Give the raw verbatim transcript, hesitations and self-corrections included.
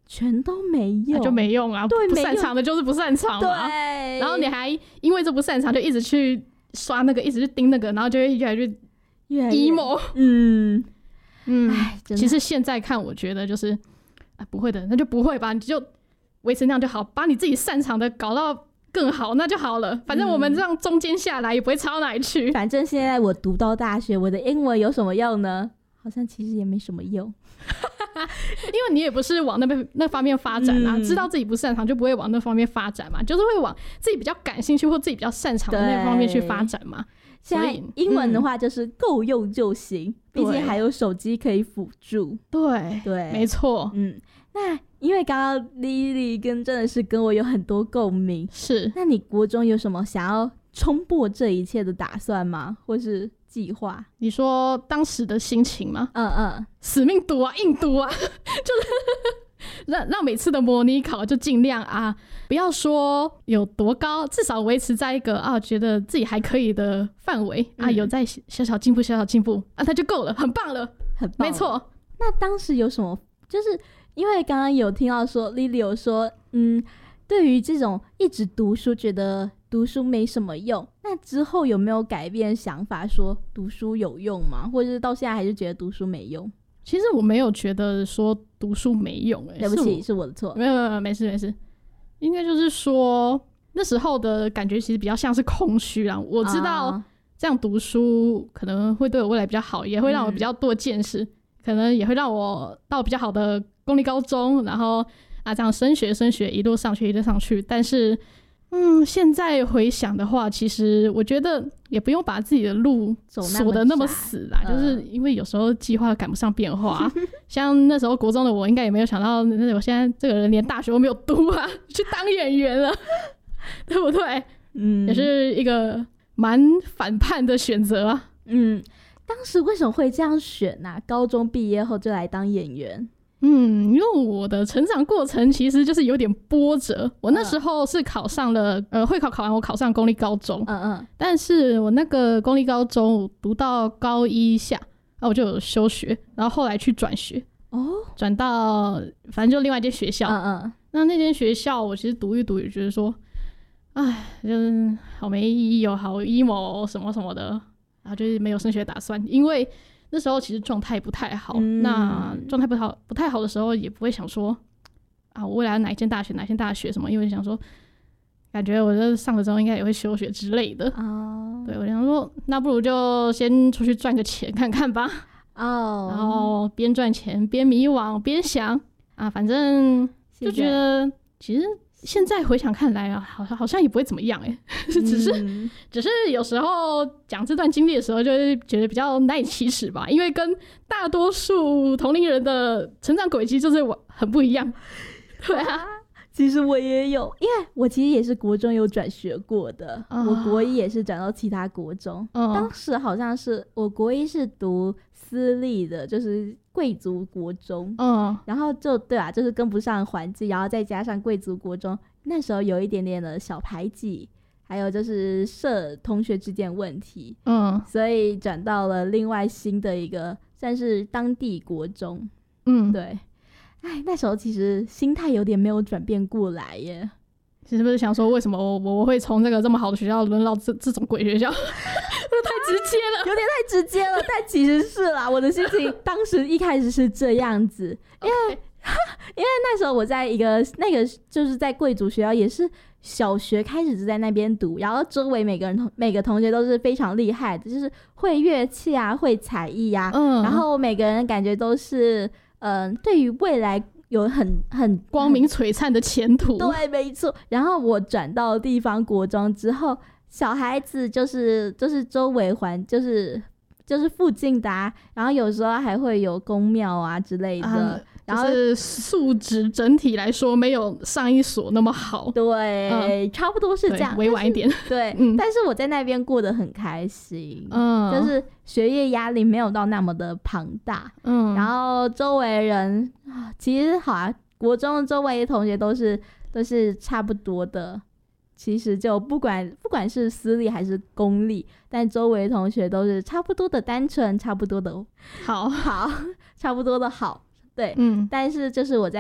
全都没用， 那就没用啊， 对， 不擅长的就是不擅长嘛。 对， 然后你还因为这不擅长就一直去刷那个，一直去盯那个，然后就会越来越越来越 emo。 嗯嗯， 哎， 其实现在看，我觉得就是啊，不会的，那就不会吧，你就维持那样就好，把你自己擅长的搞到更好，那就好了。反正我们这样中间下来也不会差到哪里去。 反正现在我读到大学，我的英文有什么用呢？好像其实也没什么用。 因为你也不是往那边那方面发展啊、嗯，知道自己不擅长就不会往那方面发展嘛，就是会往自己比较感兴趣或自己比较擅长的那方面去发展嘛。 现在英文的话就是够用就行，毕、嗯、竟还有手机可以辅助。 对对， 没错。 嗯，那因为刚刚 Lily 跟真的是跟我有很多共鸣， 是。 那你国中有什么想要冲破这一切的打算吗？或是计划？ 你说当时的心情吗？ 嗯嗯， 死命读啊，硬读啊，就是让让每次的模拟考就尽量啊，不要说有多高，至少维持在一个啊觉得自己还可以的范围、嗯、啊，有在小小进步，小小进步啊，它就够了，很棒了， 很棒了。 没错。 那当时有什么？就是因为刚刚有听到说 Lily 有说，嗯，对于这种一直读书觉得读书没什么用，那之后有没有改变想法说读书有用吗？或者是到现在还是觉得读书没用？ 其实我没有觉得说读书没用、欸、 对不起，是我的错。 没有没有，没事没事，应该就是说那时候的感觉其实比较像是空虚啦。我知道这样读书可能会对我未来比较好，也会让我比较多见识、嗯、可能也会让我到比较好的公立高中，然后啊这样升学升学一路上去一路上去。但是嗯，现在回想的话，其实我觉得也不用把自己的路锁得那么死啦，就是因为有时候计划赶不上变化。像那时候国中的我，应该也没有想到，我现在这个人连大学都没有读啊，去当演员了，对不对？嗯，也是一个蛮反叛的选择啊。 嗯，当时为什么会这样选啊？高中毕业后就来当演员？ 嗯，因为我的成长过程其实就是有点波折。我那时候是考上了、嗯、呃会考考完我考上公立高中，嗯嗯，但是我那个公立高中读到高一下，然后我就有休学，然后后来去转学，哦，转到反正就另外一间学校，嗯嗯，那那间学校我其实读一读也觉得说，哎，就是好没意义哦，好 emo 什么什么的，然后就是没有升学打算，因为那时候其实状态不太好、嗯、那状态不好不太好的时候也不会想说啊我未来哪一间大学哪一间大学什么，因为想说感觉我这上了之后应该也会休学之类的、哦、对，我想说那不如就先出去赚个钱看看吧、哦、然后边赚钱边迷惘边想啊，反正就觉得其实现在回想看来啊，好像好像也不会怎么样哎、欸，只是、嗯、只是有时候讲这段经历的时候，就会觉得比较难以启齿吧，因为跟大多数同龄人的成长轨迹就是很不一样。对啊， 其实我也有，因为我其实也是国中有转学过的，哦、我国一也是转到其他国中、哦，当时好像是我国一是读私立的，就是贵族国中，嗯，然后就对啊，就是跟不上环境，然后再加上贵族国中那时候有一点点的小排挤，还有就是社同学之间问题，嗯，所以转到了另外新的一个算是当地国中，嗯，对，哎，那时候其实心态有点没有转变过来耶。 你是不是想说为什么我我会从这个这么好的学校轮到这这种鬼学校？太直接了， 有点太直接了。但其实是啦，我的心情当时一开始是这样子，因为、okay. 因为那时候我在一个那个就是在贵族学校，也是小学开始就在那边读，然后周围每个人同每个同学都是非常厉害的，就是会乐器啊，会才艺啊，嗯，然后每个人感觉都是嗯、呃，对于未来有很很光明璀璨的前途。 对，没错。然后我转到地方国中之后，小孩子就是就是周围环就是就是附近的啊，然后有时候还会有宫庙啊之类的、啊、然后就是素质整体来说没有上一所那么好。 对、嗯、差不多是这样， 委婉一点。 对、嗯、但是我在那边过得很开心，嗯，就是学业压力没有到那么的庞大，嗯，然后周围人其实好啊，国中的周围的同学都是都是差不多的，其实就不管不管是私立还是公立，但周围的同学都是差不多的单纯，差不多的好好差不多的好，对，嗯，但是就是我在